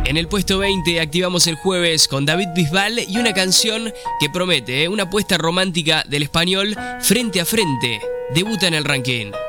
En el puesto 20 activamos el jueves con David Bisbal y una canción que promete, una apuesta romántica del español Frente a Frente. Debuta en el ranking.